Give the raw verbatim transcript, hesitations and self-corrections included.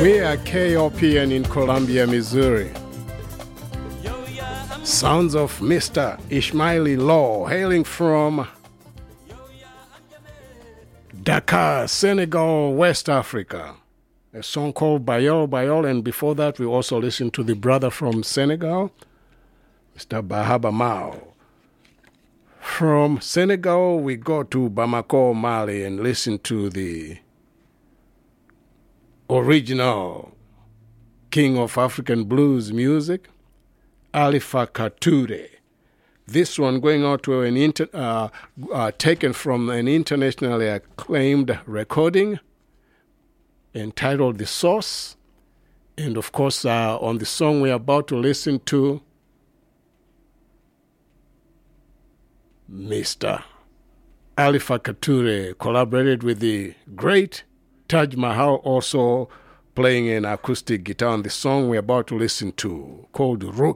We are K O P N in Columbia, Missouri. Sounds of Mister Ismaili Law, hailing from Dakar, Senegal, West Africa. A song called Bayol Bayol, and before that we also listened to the brother from Senegal, Mister Bahaba Mao. From Senegal we go to Bamako, Mali, and listen to the original king of African blues music, Alpha Kature. This one going out to an inter, uh, uh, taken from an internationally acclaimed recording entitled The Source. And of course, uh, on the song we're about to listen to, Mister Alpha Kature collaborated with the great Taj Mahal, also playing an acoustic guitar on the song we're about to listen to, called Rook.